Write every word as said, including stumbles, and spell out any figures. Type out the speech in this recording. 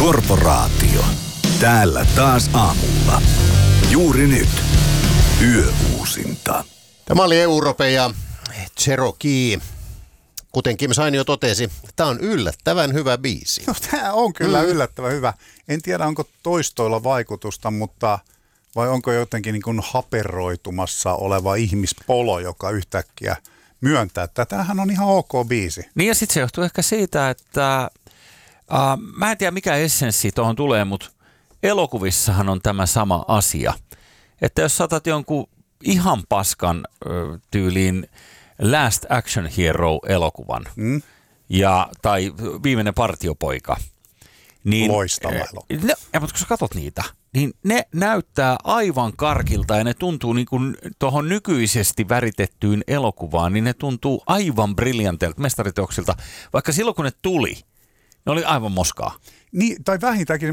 Korporaatio. Täällä taas aamulla. Juuri nyt. Yöuusinta. Tämä oli Europe ja Cherokee. Kuten Kim Sainio totesi, tämä on yllättävän hyvä biisi. No, tämä on kyllä mm. yllättävän hyvä. En tiedä, onko toistoilla vaikutusta, mutta vai onko jotenkin niin kuin haperoitumassa oleva ihmispolo, joka yhtäkkiä myöntää, että tämähän on ihan ok biisi. Niin ja sitten se johtuu ehkä siitä, että uh, mä en tiedä mikä essenssi tuohon tulee, mutta elokuvissahan on tämä sama asia. Että jos saatat jonkun ihan paskan ö, tyyliin Last Action Hero-elokuvan mm. ja, tai Viimeinen partiopoika. Niin, loistava elokuva. Ne, ja, mutta kun sä katot niitä, niin ne näyttää aivan karkilta ja ne tuntuu niin kuin tuohon nykyisesti väritettyyn elokuvaan, niin ne tuntuu aivan briljanteilta mestariteoksilta, vaikka silloin kun ne tuli, ne oli aivan moskaa. Niin, tai vähintäänkin